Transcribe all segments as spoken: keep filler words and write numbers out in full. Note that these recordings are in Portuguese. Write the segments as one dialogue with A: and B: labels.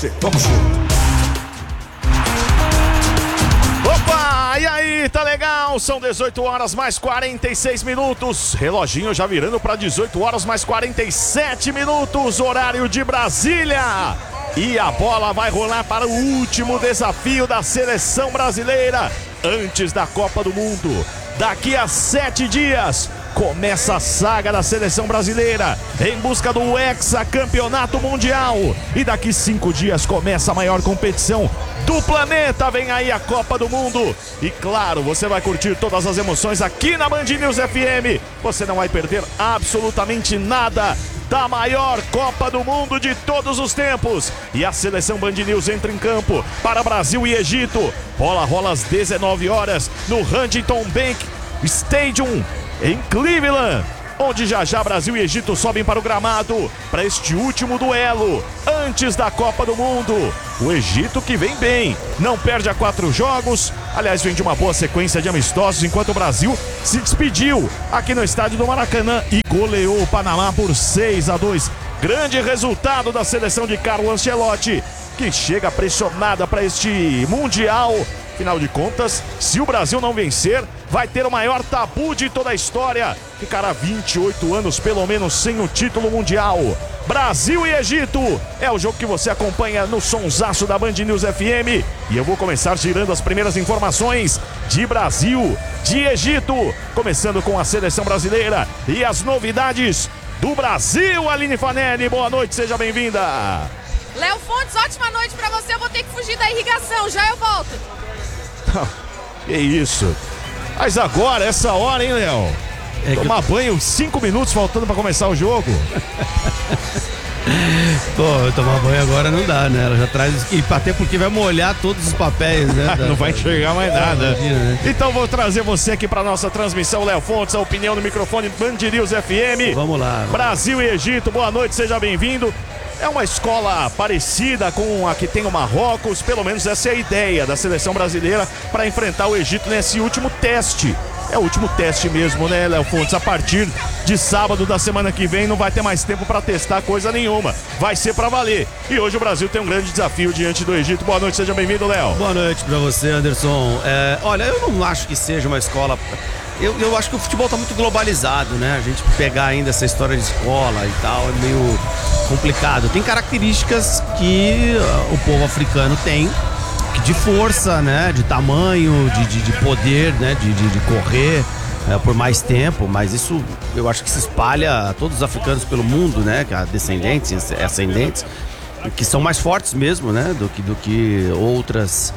A: Esporte. Vamos junto.
B: Opa, e aí, tá legal? São dezoito horas mais quarenta e seis minutos. Reloginho já virando para dezoito horas mais quarenta e sete minutos, horário de Brasília. E a bola vai rolar para o último desafio da seleção brasileira antes da Copa do Mundo. Daqui a sete dias começa a saga da seleção brasileira em busca do hexacampeonato mundial. E daqui cinco dias começa a maior competição do planeta. Vem aí a Copa do Mundo. E claro, você vai curtir todas as emoções aqui na Band News F M. Você não vai perder absolutamente nada da maior Copa do Mundo de todos os tempos. E a seleção Band News entra em campo para Brasil e Egito. Bola rola às dezenove horas no Huntington Bank Stadium em Cleveland, onde já já Brasil e Egito sobem para o gramado para este último duelo antes da Copa do Mundo. O Egito que vem bem, não perde a quatro jogos, aliás vem de uma boa sequência de amistosos, enquanto o Brasil se despediu aqui no estádio do Maracanã e goleou o Panamá por seis a dois. Grande resultado da seleção de Carlo Ancelotti, que chega pressionada para este Mundial. Afinal de contas, se o Brasil não vencer, vai ter o maior tabu de toda a história. Ficará vinte e oito anos pelo menos sem o título mundial. Brasil e Egito é o jogo que você acompanha no sonsaço da Band News F M. E eu vou começar girando as primeiras informações de Brasil, de Egito, começando com a seleção brasileira e as novidades do Brasil. Aline Fanelli, boa noite, seja bem-vinda.
C: Léo Fontes, ótima noite pra você. Eu vou ter que fugir da irrigação, já eu volto.
B: Que isso. Mas agora, essa hora, hein, Léo? É Tomar eu... banho, cinco minutos faltando pra começar o jogo.
D: Pô, tomar banho agora não dá, né? Ela já traz. E até porque vai molhar todos os papéis, né?
B: Não vai enxergar mais nada.
D: Imagina, né?
B: Então vou trazer você aqui pra nossa transmissão, Léo Fontes, a opinião no microfone Band News F M.
D: Vamos lá.
B: Brasil e Egito, boa noite, seja bem-vindo. É uma escola parecida com a que tem o Marrocos, pelo menos essa é a ideia da seleção brasileira para enfrentar o Egito nesse último teste. É o último teste mesmo, né, Léo Fontes? A partir de sábado da semana que vem não vai ter mais tempo para testar coisa nenhuma. Vai ser para valer. E hoje o Brasil tem um grande desafio diante do Egito. Boa noite, seja bem-vindo, Léo.
D: Boa noite para você, Anderson. É, olha, eu não acho que seja uma escola... Eu, eu acho que o futebol tá muito globalizado, né? A gente pegar ainda essa história de escola e tal é meio complicado. Tem características que uh, o povo africano tem, que de força, né? De tamanho, de, de, de poder, né? De, de, de correr uh, por mais tempo, mas isso eu acho que se espalha a todos os africanos pelo mundo, né? Descendentes, ascendentes, que são mais fortes mesmo, né? Do que, do que outras...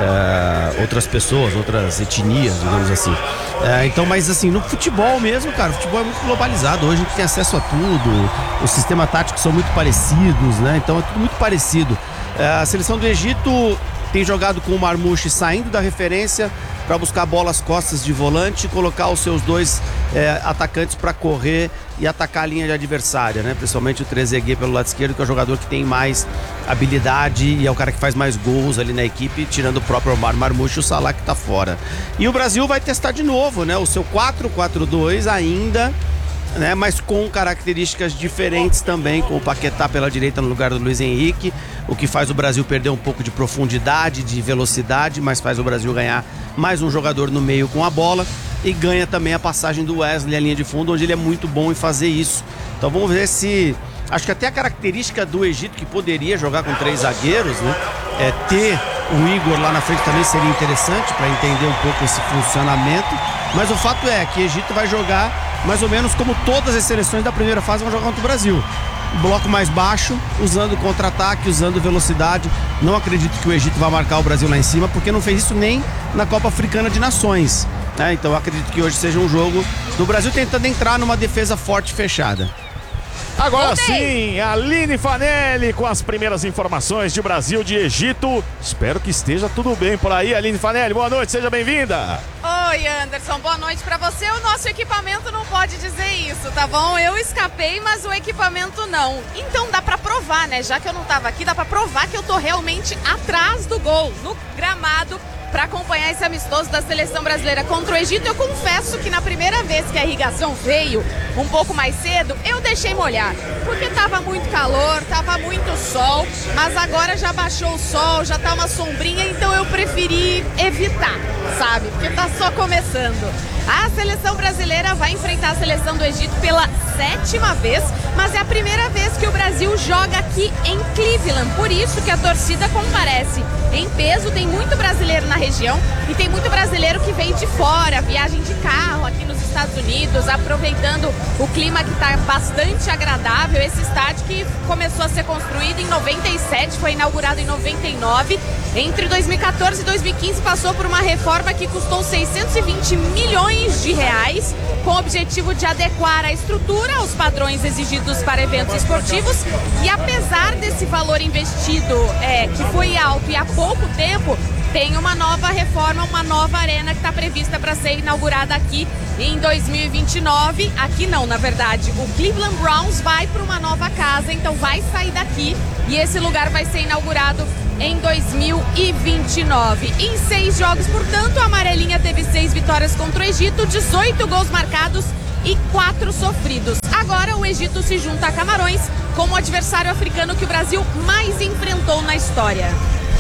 D: É, outras pessoas, outras etnias, digamos assim. É, então, mas assim, no futebol mesmo, cara, o futebol é muito globalizado. Hoje a gente tem acesso a tudo, os sistemas táticos são muito parecidos, né? Então é tudo muito parecido. É, a seleção do Egito tem jogado com o Marmouche saindo da referência para buscar bolas costas de volante e colocar os seus dois é, atacantes para correr e atacar a linha de adversária, né? Principalmente o Trezeguet pelo lado esquerdo, que é o jogador que tem mais habilidade e é o cara que faz mais gols ali na equipe, tirando o próprio Omar Marmouche e o Salah que tá fora. E o Brasil vai testar de novo, né? O seu quatro quatro dois ainda, né? Mas com características diferentes também, com o Paquetá pela direita no lugar do Luiz Henrique, o que faz o Brasil perder um pouco de profundidade, de velocidade, mas faz o Brasil ganhar mais um jogador no meio com a bola e ganha também a passagem do Wesley, a linha de fundo, onde ele é muito bom em fazer isso. Então vamos ver se... Acho que até a característica do Egito, que poderia jogar com três zagueiros, né? É ter o Igor lá na frente também seria interessante para entender um pouco esse funcionamento. Mas o fato é que o Egito vai jogar mais ou menos como todas as seleções da primeira fase vão jogar contra o Brasil. Bloco mais baixo, usando contra-ataque, usando velocidade. Não acredito que o Egito vai marcar o Brasil lá em cima, porque não fez isso nem na Copa Africana de Nações, né? Então eu acredito que hoje seja um jogo do Brasil tentando entrar numa defesa forte e fechada.
B: Agora sim, Aline Fanelli com as primeiras informações de Brasil, de Egito. Espero que esteja tudo bem por aí, Aline Fanelli. Boa noite, seja bem-vinda.
C: Oi, Anderson, boa noite pra você. O nosso equipamento não pode dizer isso, tá bom? Eu escapei, mas o equipamento não. Então dá pra provar, né? Já que eu não tava aqui, dá pra provar que eu tô realmente atrás do gol, no gramado, para acompanhar esse amistoso da seleção brasileira contra o Egito. Eu confesso que na primeira vez que a irrigação veio, um pouco mais cedo, eu deixei molhar, porque tava muito calor, tava muito sol, mas agora já baixou o sol, já tá uma sombrinha, então eu preferi evitar, sabe? Porque tá só começando. A seleção brasileira vai enfrentar a seleção do Egito pela sétima vez, mas é a primeira vez que o Brasil joga aqui em Cleveland, por isso que a torcida comparece em peso. Tem muito brasileiro na região e tem muito brasileiro que veio de fora, viagem de carro aqui nos Estados Unidos, aproveitando o clima que está bastante agradável. Esse estádio que começou a ser construído em noventa e sete, foi inaugurado em noventa e nove. Entre dois mil e quatorze e dois mil e quinze passou por uma reforma que custou seiscentos e vinte milhões de reais, com o objetivo de adequar a estrutura aos padrões exigidos para eventos esportivos. E apesar desse valor investido, é, que foi alto e há pouco tempo, tem uma nova reforma, uma nova arena que está prevista para ser inaugurada aqui em dois mil e vinte e nove. Aqui não, na verdade, o Cleveland Browns vai para uma nova casa, então vai sair daqui e esse lugar vai ser inaugurado em dois mil e vinte e nove. Em seis jogos, portanto, a amarelinha teve seis vitórias contra o Egito, dezoito gols marcados e quatro sofridos. Agora o Egito se junta a Camarões como o adversário africano que o Brasil mais enfrentou na história.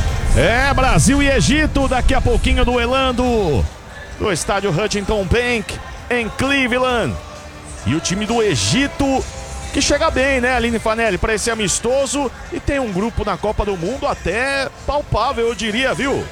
B: É, Brasil e Egito, daqui a pouquinho duelando no estádio Huntington Bank, em Cleveland. E o time do Egito, que chega bem, né, Aline Fanelli, para esse amistoso. E tem um grupo na Copa do Mundo até palpável, eu diria, viu?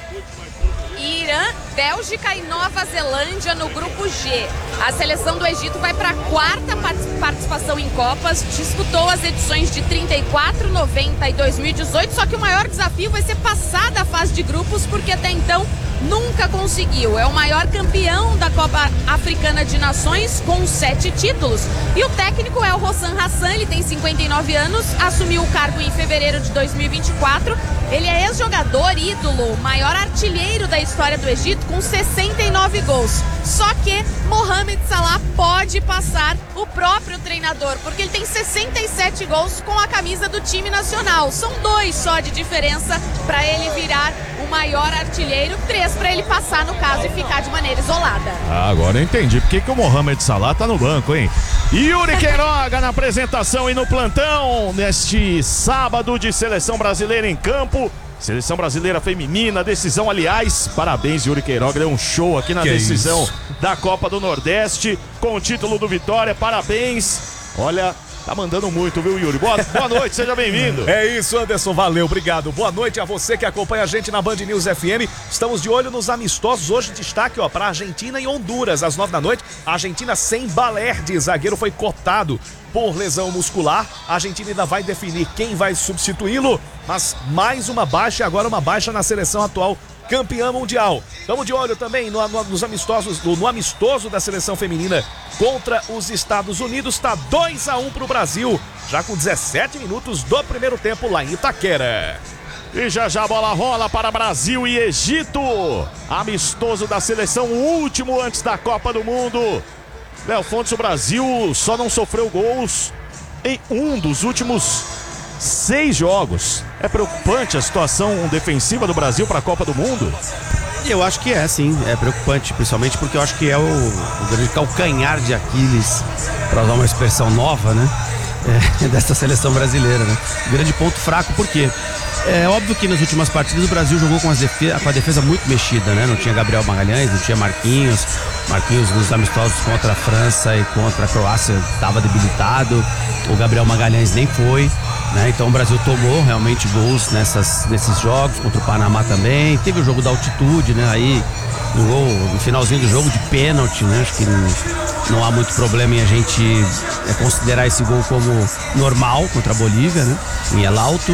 C: Irã, Bélgica e Nova Zelândia no grupo G. A seleção do Egito vai para a quarta participação em Copas, disputou as edições de trinta e quatro, noventa e dois mil e dezoito, só que o maior desafio vai ser passar da fase de grupos, porque até então nunca conseguiu. É o maior campeão da Copa Africana de Nações, com sete títulos. E o técnico é o Hossam Hassan, ele tem cinquenta e nove anos, assumiu o cargo em fevereiro de dois mil e vinte e quatro. Ele é ex-jogador, ídolo, maior artilheiro da história do Egito, com sessenta e nove gols. Só que Mohamed Salah pode passar o próprio treinador, porque ele tem sessenta e sete gols com a camisa do time nacional. São dois só de diferença para ele virar o maior artilheiro, três para ele passar, no caso, e ficar de maneira isolada.
B: Ah, agora eu entendi porque que o Mohamed Salah tá no banco, hein? Yuri Queiroga na apresentação e no plantão neste sábado de seleção brasileira em campo. Seleção brasileira feminina, decisão, aliás, parabéns, Yuri Queiroga, deu um show aqui na que decisão da Copa do Nordeste, com o título do Vitória, parabéns. Olha, tá mandando muito, viu, Yuri? Boa, boa noite, seja bem-vindo.
A: É isso, Anderson, valeu, obrigado. Boa noite a você que acompanha a gente na Band News F M. Estamos de olho nos amistosos. Hoje destaque, ó, para Argentina e Honduras, às nove da noite. A Argentina sem Balerdi, zagueiro foi cortado por lesão muscular. A Argentina ainda vai definir quem vai substituí-lo, mas mais uma baixa, agora uma baixa na seleção atual campeã mundial. Estamos de olho também no, no, nos amistosos, no, no amistoso da seleção feminina contra os Estados Unidos. Está dois a um para o Brasil, já com dezessete minutos do primeiro tempo lá em Itaquera.
B: E já já a bola rola para Brasil e Egito. Amistoso da seleção, o último antes da Copa do Mundo. Léo Fontes, o Brasil só não sofreu gols em um dos últimos seis jogos. É preocupante a situação defensiva do Brasil para a Copa do Mundo?
D: Eu acho que é, sim. É preocupante, principalmente porque eu acho que é o, o grande calcanhar de Aquiles, para usar uma expressão nova, né? É, dessa seleção brasileira, né? Grande ponto fraco, por quê? É óbvio que nas últimas partidas o Brasil jogou com, as defesa, com a defesa muito mexida, né? Não tinha Gabriel Magalhães, não tinha Marquinhos. Marquinhos nos amistosos contra a França e contra a Croácia estava debilitado. O Gabriel Magalhães nem foi, né? Então o Brasil tomou realmente gols nessas, nesses jogos, contra o Panamá também. Teve o jogo da altitude, né? Aí no, gol, no finalzinho do jogo de pênalti, né? Acho que não, não há muito problema em a gente é, considerar esse gol como normal contra a Bolívia, né? Em El Alto.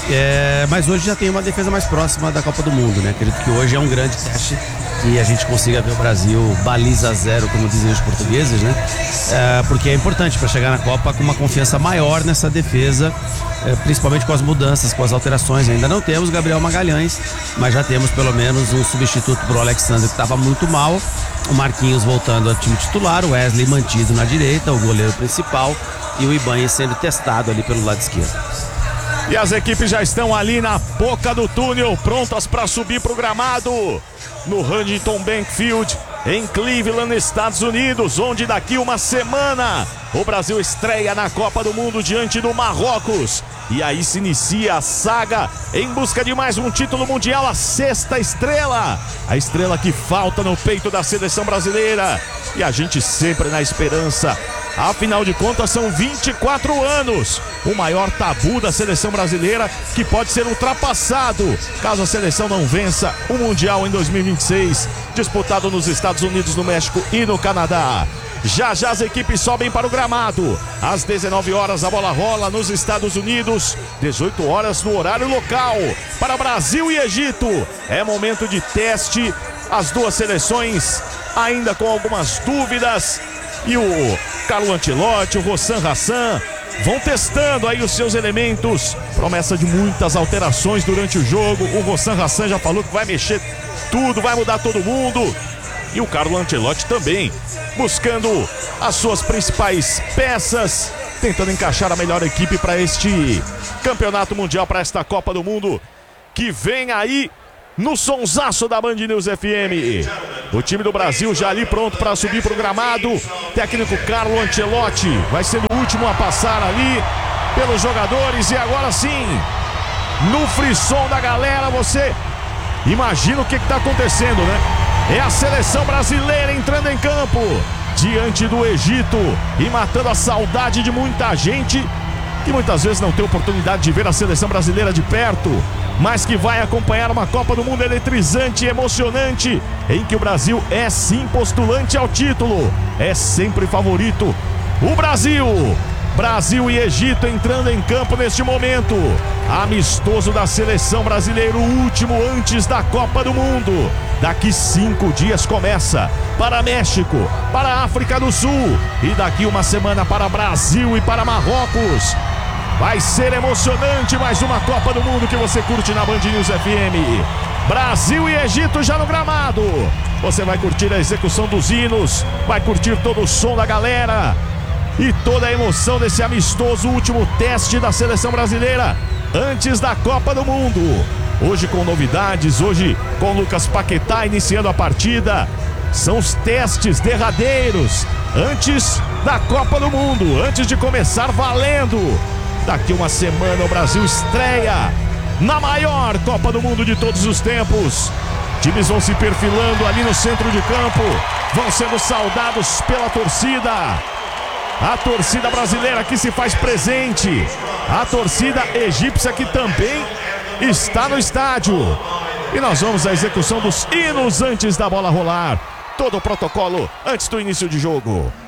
D: É, mas hoje já tem uma defesa mais próxima da Copa do Mundo, né? Acredito que hoje é um grande teste que a gente consiga ver o Brasil baliza zero, como dizem os portugueses, né? É, porque é importante para chegar na Copa com uma confiança maior nessa defesa, é, principalmente com as mudanças, com as alterações. Ainda não temos Gabriel Magalhães, mas já temos pelo menos um substituto para o Alexandre, que estava muito mal. O Marquinhos voltando ao time titular, o Wesley mantido na direita, o goleiro principal, e o Ibanez sendo testado ali pelo lado esquerdo.
B: E as equipes já estão ali na boca do túnel, prontas para subir para o gramado no Huntington Bank Field, em Cleveland, Estados Unidos, onde daqui uma semana o Brasil estreia na Copa do Mundo diante do Marrocos. E aí se inicia a saga em busca de mais um título mundial, a sexta estrela. A estrela que falta no peito da seleção brasileira. E a gente sempre na esperança. Afinal de contas, são vinte e quatro anos. O maior tabu da seleção brasileira que pode ser ultrapassado caso a seleção não vença o Mundial em dois mil e vinte e seis, disputado nos Estados Unidos, no México e no Canadá. Já já as equipes sobem para o gramado. Às dezenove horas a bola rola nos Estados Unidos. dezoito horas no horário local. Para Brasil e Egito. É momento de teste. As duas seleções ainda com algumas dúvidas. E o Carlo Ancelotti, o Rossan Hassan vão testando aí os seus elementos. Promessa de muitas alterações durante o jogo. O Rossan Hassan já falou que vai mexer tudo, vai mudar todo mundo. E o Carlo Ancelotti também, buscando as suas principais peças, tentando encaixar a melhor equipe para este campeonato mundial, para esta Copa do Mundo que vem aí no sonsaço da Band News F M. O time do Brasil já ali pronto para subir para o gramado. Técnico Carlo Ancelotti vai ser o último a passar ali pelos jogadores. E agora sim, no frisson da galera, você imagina o que está acontecendo, né? É a seleção brasileira entrando em campo diante do Egito e matando a saudade de muita gente que muitas vezes não tem oportunidade de ver a seleção brasileira de perto, mas que vai acompanhar uma Copa do Mundo eletrizante e emocionante, em que o Brasil é sim postulante ao título, é sempre favorito. O Brasil, Brasil e Egito entrando em campo neste momento. Amistoso da seleção brasileira, o último antes da Copa do Mundo. Daqui cinco dias começa para México, para a África do Sul e daqui uma semana para Brasil e para Marrocos. Vai ser emocionante mais uma Copa do Mundo que você curte na Band News F M. Brasil e Egito já no gramado. Você vai curtir a execução dos hinos, vai curtir todo o som da galera e toda a emoção desse amistoso último teste da seleção brasileira antes da Copa do Mundo. Hoje com novidades, hoje com Lucas Paquetá iniciando a partida. São os testes derradeiros antes da Copa do Mundo, antes de começar valendo. Daqui uma semana o Brasil estreia na maior Copa do Mundo de todos os tempos. Times vão se perfilando ali no centro de campo, vão sendo saudados pela torcida. A torcida brasileira que se faz presente, a torcida egípcia que também está no estádio. E nós vamos à execução dos hinos antes da bola rolar. Todo o protocolo antes do início de jogo.